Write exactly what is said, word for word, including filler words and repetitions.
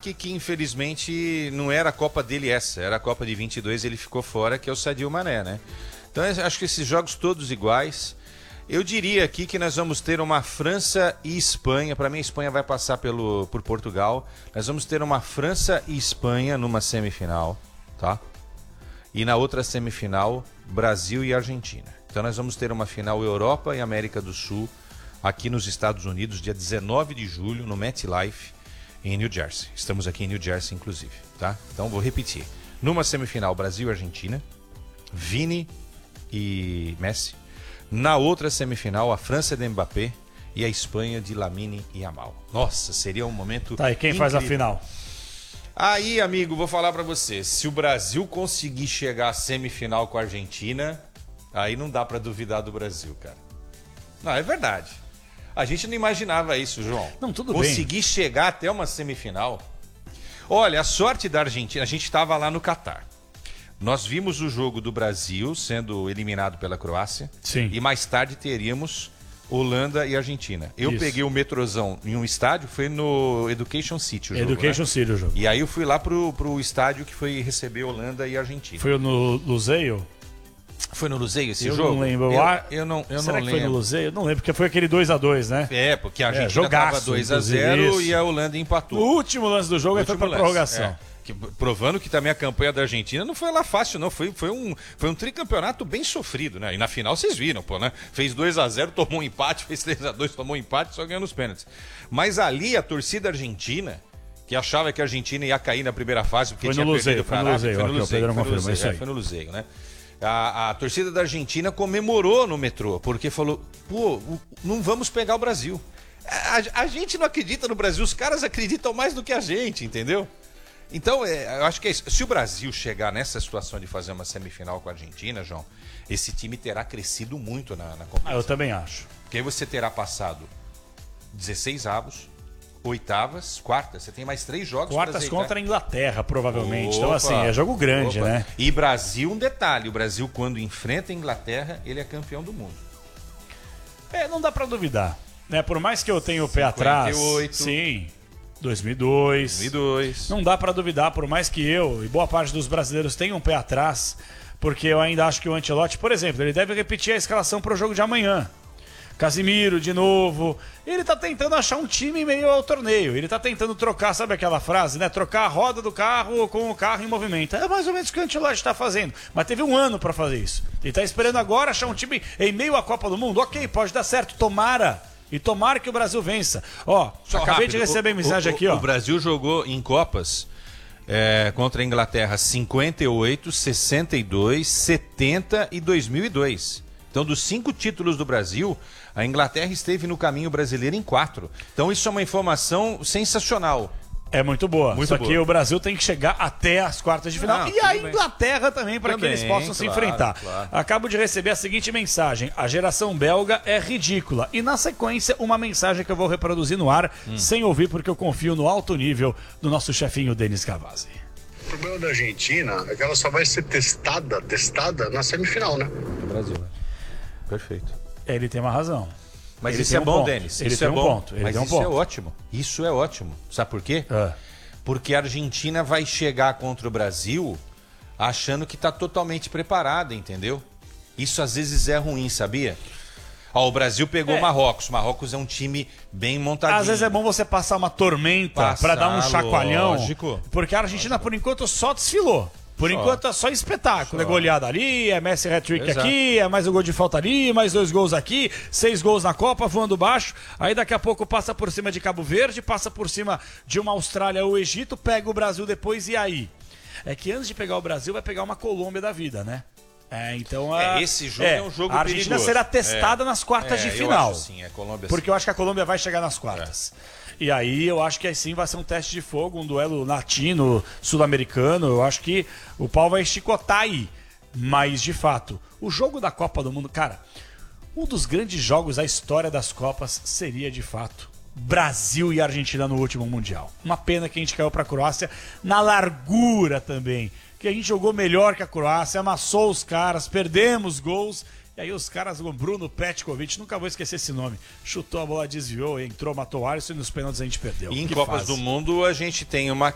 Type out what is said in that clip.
craque que infelizmente não era a Copa dele essa, era a Copa de vinte e dois, ele ficou fora, que é o Sadio Mané, né? Então eu acho que esses jogos todos iguais. Eu diria aqui que nós vamos ter uma França e Espanha. Para mim a Espanha vai passar pelo, por Portugal. Nós vamos ter uma França e Espanha numa semifinal, tá? E na outra semifinal, Brasil e Argentina. Então nós vamos ter uma final Europa e América do Sul aqui nos Estados Unidos, dia dezenove de julho, no MetLife, em New Jersey. Estamos aqui em New Jersey, inclusive, tá? Então vou repetir. Numa semifinal, Brasil e Argentina, Vini e Messi. Na outra semifinal, a França de Mbappé e a Espanha de Lamine e Yamal. Nossa, seria um momento Tá, e quem incrível. faz a final? Aí, amigo, vou falar pra você. Se o Brasil conseguir chegar à semifinal com a Argentina, aí não dá pra duvidar do Brasil, cara. Não, é verdade. A gente não imaginava isso, João. Não, tudo bem. Conseguir chegar até uma semifinal. Olha, a sorte da Argentina, a gente estava lá no Catar. Nós vimos o jogo do Brasil sendo eliminado pela Croácia. Sim. E mais tarde teríamos Holanda e Argentina. Eu Isso. peguei o metrozão em um estádio, foi no Education City o jogo, Education né? City o jogo. E aí eu fui lá pro, pro estádio que foi receber Holanda e Argentina. Foi no Luzeio? Foi no Luzeio esse Eu jogo? não lembro. Eu, Ah, eu não, eu Será não que lembro. foi no Luzeio? Não lembro, porque foi aquele dois a dois, né? É, porque a É, Argentina jogaço, estava dois a inclusive, zero isso. e a Holanda empatou. O último lance do jogo aí foi Último pra lance, prorrogação. é. Que, provando que também a campanha da Argentina não foi lá fácil, não. Foi, foi, um, foi um tricampeonato bem sofrido, né? E na final vocês viram, pô, né? Fez dois a zero, tomou um empate, fez três a dois, tomou um empate, só ganhou nos pênaltis. Mas ali a torcida argentina, que achava que a Argentina ia cair na primeira fase, porque Foi tinha no Luzeio, perdido pra foi no Arábia, Luzeio, foi no ó, que o Luzeio, Pedro foi no confirma, Luzeio, isso aí. é, foi no Luzeio, né? A, a torcida da Argentina comemorou no metrô, porque falou, pô, o- não vamos pegar o Brasil. A, a gente não acredita no Brasil, os caras acreditam mais do que a gente, entendeu? Então, é, eu acho que é isso. Se o Brasil chegar nessa situação de fazer uma semifinal com a Argentina, João, esse time terá crescido muito na, na competição. Ah, eu também acho. Porque aí você terá passado dezesseis avos, oitavas, quartas. Você tem mais três jogos pra Quartas azeitar. contra a Inglaterra, provavelmente. Então, Opa, assim, é jogo grande, opa. né? E Brasil, um detalhe. O Brasil, quando enfrenta a Inglaterra, ele é campeão do mundo. É, não dá pra duvidar. Né? Por mais que eu tenha o pé atrás. cinquenta e oito. Sim. dois mil e dois. dois mil e dois. Não dá pra duvidar, por mais que eu e boa parte dos brasileiros tenham um pé atrás, porque eu ainda acho que o Ancelotti, por exemplo, ele deve repetir a escalação pro jogo de amanhã. Casimiro de novo. Ele tá tentando achar um time meio ao torneio. Ele tá tentando trocar, sabe aquela frase, né? Trocar a roda do carro com o carro em movimento. É mais ou menos o que o Ancelotti tá fazendo. Mas teve um ano pra fazer isso. Ele tá esperando agora achar um time em meio à Copa do Mundo. Ok, pode dar certo. Tomara. E tomara que o Brasil vença. Ó, Só acabei rápido, de receber o- mensagem o- aqui, ó. O Brasil jogou em Copas é, contra a Inglaterra cinquenta e oito, sessenta e dois, setenta e dois mil e dois. Então, dos cinco títulos do Brasil, a Inglaterra esteve no caminho brasileiro em quatro. Então, isso é uma informação sensacional. É muito boa. Muito Só boa. que o Brasil tem que chegar até as quartas de final. Ah, e a tudo bem. Inglaterra também, para que Também, eles possam se claro, enfrentar. claro. Acabo de receber a seguinte mensagem. A geração belga é ridícula. E na sequência, uma mensagem que eu vou reproduzir no ar, Hum. sem ouvir, porque eu confio no alto nível do nosso chefinho Denis Cavazzi. O problema da Argentina é que ela só vai ser testada, testada na semifinal, né? Do Brasil, né? Perfeito. Ele tem uma razão. Mas Ele isso tem é um bom, ponto. Denis. Ele Isso tem é um bom. ponto. Ele Mas tem um isso é ponto. ótimo. Isso é ótimo. Sabe por quê? Ah. Porque a Argentina vai chegar contra o Brasil achando que está totalmente preparada, entendeu? Isso às vezes é ruim, sabia? Ó, o Brasil pegou É. o Marrocos. Marrocos é um time bem montadinho. Às vezes é bom você passar uma tormenta Passar, para dar um chacoalhão. lógico. Porque a Argentina, por enquanto, só desfilou. Por Só. enquanto é só espetáculo. Só. É goleada ali, é Messi hat-trick Exato. aqui, é mais um gol de falta ali, mais dois gols aqui, seis gols na Copa, voando baixo. Aí daqui a pouco passa por cima de Cabo Verde, passa por cima de uma Austrália ou Egito, pega o Brasil depois e aí? É que antes de pegar o Brasil, vai pegar uma Colômbia da vida, né? É, então a, É, esse jogo é um jogo a Argentina perigoso. será testada É. nas quartas É, de eu final. acho sim, é Colômbia Porque sim. eu acho que a Colômbia vai chegar nas quartas. E aí eu acho que aí sim vai ser um teste de fogo, um duelo latino, sul-americano. Eu acho que o pau vai chicotar aí. Mas, de fato, o jogo da Copa do Mundo, cara, um dos grandes jogos da história das Copas seria, de fato, Brasil e Argentina no último Mundial. Uma pena que a gente caiu para a Croácia na largura também. Que a gente jogou melhor que a Croácia, amassou os caras, perdemos gols. E aí os caras, o Bruno Petkovic, nunca vou esquecer esse nome, chutou a bola, desviou, entrou, matou o Alisson e nos pênaltis a gente perdeu. E em Que Copas fase. do Mundo a gente tem uma